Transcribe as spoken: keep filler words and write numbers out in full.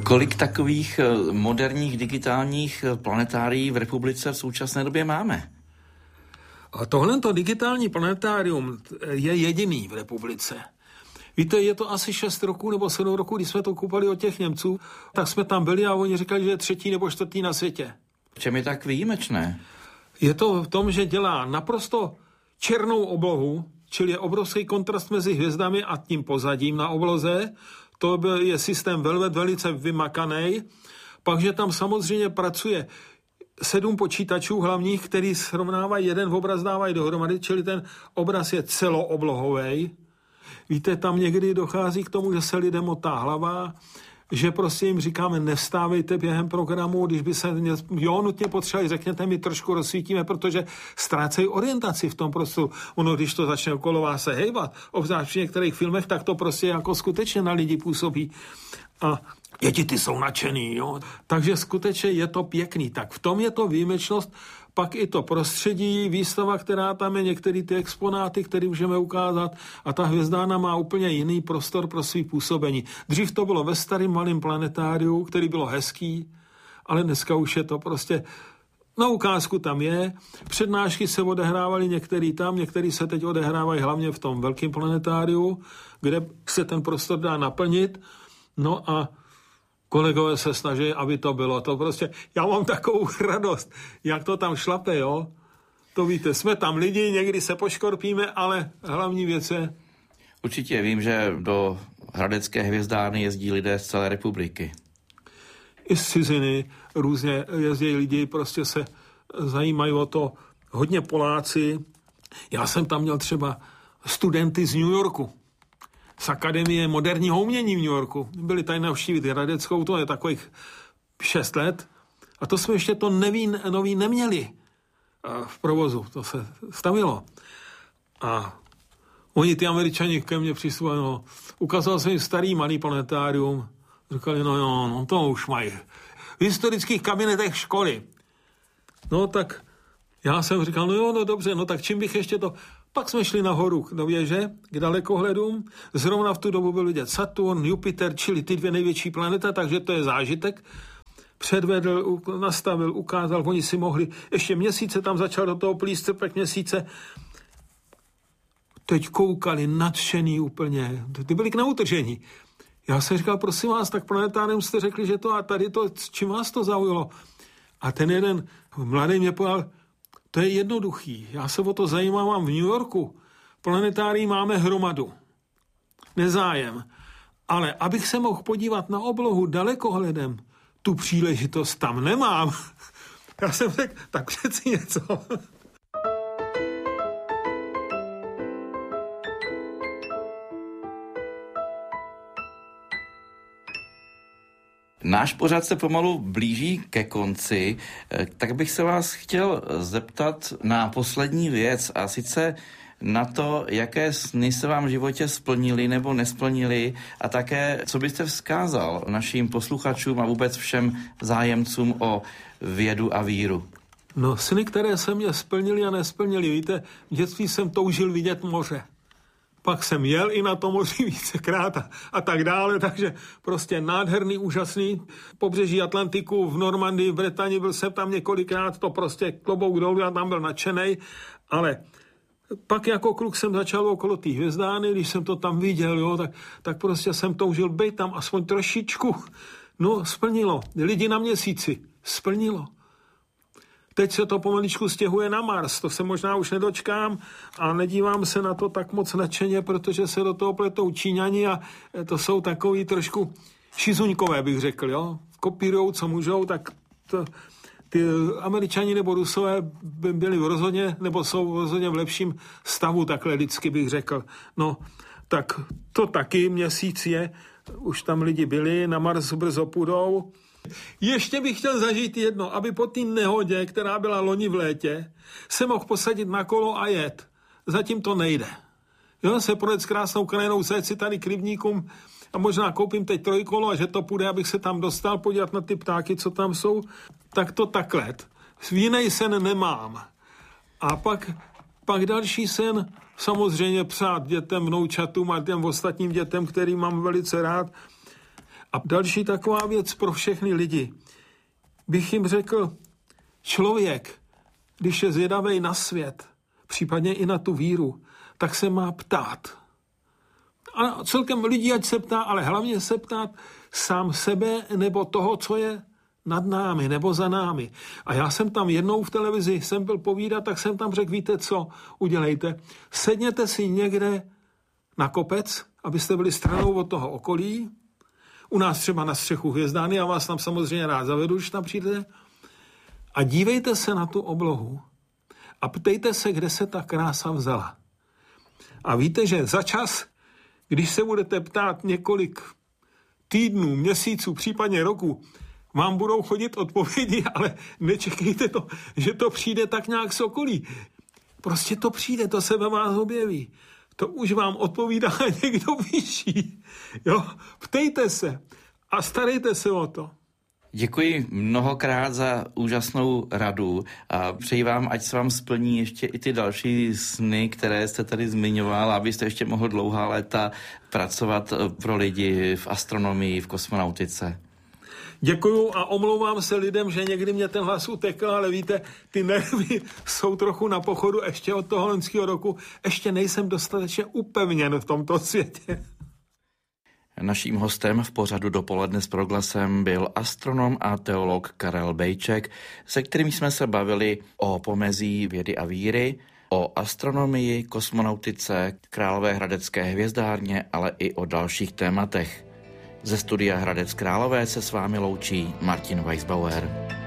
Kolik takových moderních digitálních planetárií v republice v současné době máme? A tohleto digitální planetárium je jediný v republice. Víte, je to asi šest roků nebo sedm roků, když jsme to koupili od těch Němců, tak jsme tam byli a oni říkali, že je třetí nebo čtvrtý na světě. V čem je tak výjimečné? Je to v tom, že dělá naprosto černou oblohu, čili je obrovský kontrast mezi hvězdami a tím pozadím na obloze. To je systém Velvet velice vymakaný. Pak, že tam samozřejmě pracuje sedm počítačů hlavních, který srovnávají jeden obraz, dávají dohromady, čili ten obraz je celooblohovej. Víte, tam někdy dochází k tomu, že se lidem motá hlava, že prostě jim říkáme, nevstávejte během programu, když by se, jo, nutně potřebovali, řekněte mi, trošku rozsvítíme, protože ztrácejí orientaci v tom prostoru. Ono, když to začne okolo vás se hejbat, obzvlášť v některých filmech, tak to prostě jako skutečně na lidi působí. A děti ty jsou nadšený, jo. Takže skutečně je to pěkný. Tak v tom je to výjimečnost, pak i to prostředí, výstava, která tam je, některé ty exponáty, které můžeme ukázat, a ta hvězdána má úplně jiný prostor pro svý působení. Dřív to bylo ve starém malém planetáriu, který bylo hezký, ale dneska už je to prostě, na ukázku tam je, přednášky se odehrávaly některý tam, některý se teď odehrávají hlavně v tom velkém planetáriu, kde se ten prostor dá naplnit, no a kolegové se snaží, aby to bylo. To prostě, já mám takovou radost, jak to tam šlape, jo. To víte, jsme tam lidi, někdy se poškorpíme, ale hlavní věc je... Určitě vím, že do hradecké hvězdárny jezdí lidé z celé republiky. I z ciziny různě jezdí lidi, prostě se zajímají o to. Hodně Poláci. Já jsem tam měl třeba studenty z New Yorku. Z Akademie moderního umění v New Yorku. Byli tady navštívit Hradeckou, to je takových šest let. A to jsme ještě to neví, nový neměli v provozu. To se stavilo. A oni, ty Američani, ke mně přistupovali, no, ukázal jsem jim starý malý planetárium. Říkali, no jo, no to už mají. V historických kabinetech školy. No tak já jsem říkal, no jo, no dobře, no tak čím bych ještě to... Pak jsme šli nahoru do věže, k dalekohledům. Zrovna v tu dobu byl vidět Saturn, Jupiter, čili ty dvě největší planeta, takže to je zážitek. Předvedl, nastavil, ukázal, oni si mohli, ještě měsíce tam začal do toho plíst strpek měsíce. Teď koukali nadšený úplně, ty byli k neutržení. Já jsem říkal, prosím vás, tak planetárium jste řekli, že to a tady to, čím vás to zaujalo? A ten jeden mladý mě povedal, to je jednoduchý. Já se o to zajímám v New Yorku. Planetárií máme hromadu. Nezájem. Ale abych se mohl podívat na oblohu dalekohledem, tu příležitost tam nemám. Já jsem řekl, tak přeci něco. Náš pořad se pomalu blíží ke konci, tak bych se vás chtěl zeptat na poslední věc, a sice na to, jaké sny se vám v životě splnily nebo nesplnily, a také, co byste vzkázal našim posluchačům a vůbec všem zájemcům o vědu a víru. No, sny, které se mě splnily a nesplnily. Víte, v dětství jsem toužil vidět moře. Pak jsem jel i na to moři vícekrát a, a tak dále, takže prostě nádherný, úžasný pobřeží Atlantiku v Normandii, v Bretani, byl jsem tam několikrát, to prostě klobouk dolů, já tam byl nadšenej, ale pak jako kluk jsem začal okolo té hvězdány, když jsem to tam viděl, jo, tak, tak prostě jsem toužil být tam aspoň trošičku. No, splnilo. Lidi na měsíci. Splnilo. Teď se to pomaličku stěhuje na Mars, to se možná už nedočkám a nedívám se na to tak moc nadšeně, protože se do toho pletou Číňani a to jsou takový trošku šizuňkové, bych řekl, jo. Kopírujou, co můžou, tak to, ty Američani nebo Rusové by byli rozhodně, nebo jsou rozhodně v lepším stavu, takhle lidsky bych řekl. No, tak to taky měsíc je, už tam lidi byli, na Mars brzo půjdou. Ještě bych chtěl zažít jedno, aby po té nehodě, která byla loni v létě, se mohl posadit na kolo a jet. Zatím to nejde. Jo, se projet s krásnou krajinou, zajet si tady k rybníkům a možná koupím teď trojkolo a že to půjde, abych se tam dostal, podívat na ty ptáky, co tam jsou, tak to takhle. Jinej sen nemám. A pak, pak další sen, samozřejmě přát dětem, vnoučatům a těm ostatním dětem, který mám velice rád, A další taková věc pro všechny lidi. Bych jim řekl, člověk, když je zvědavej na svět, případně i na tu víru, tak se má ptát. A celkem lidí ať se ptá, ale hlavně se ptát sám sebe nebo toho, co je nad námi nebo za námi. A já jsem tam jednou v televizi, jsem byl povídat, tak jsem tam řekl, víte co, udělejte. Sedněte si někde na kopec, abyste byli stranou od toho okolí. U nás třeba na střechu Hvězdány, já vás tam samozřejmě rád zavedu, když tam přijdete. A dívejte se na tu oblohu a ptejte se, kde se ta krása vzala. A víte, že za čas, když se budete ptát několik týdnů, měsíců, případně roku, vám budou chodit odpovědi, ale nečekejte to, že to přijde tak nějak z okolí. Prostě to přijde, to se ve vás objeví. To už vám odpovídá někdo vyšší. Jo? Ptejte se a starejte se o to. Děkuji mnohokrát za úžasnou radu a přeji vám, ať se vám splní ještě i ty další sny, které jste tady zmiňoval, abyste ještě mohl dlouhá léta pracovat pro lidi v astronomii, v kosmonautice. Děkuju a omlouvám se lidem, že někdy mě ten hlas utekl, ale víte, ty nervy jsou trochu na pochodu ještě od toho loňského roku. Ještě nejsem dostatečně upevněn v tomto světě. Naším hostem v pořadu Dopoledne s Proglasem byl astronom a teolog Karel Bejček, se kterým jsme se bavili o pomezí vědy a víry, o astronomii, kosmonautice, Královéhradecké hvězdárně, ale i o dalších tématech. Ze studia Hradec Králové se s vámi loučí Martin Weisbauer.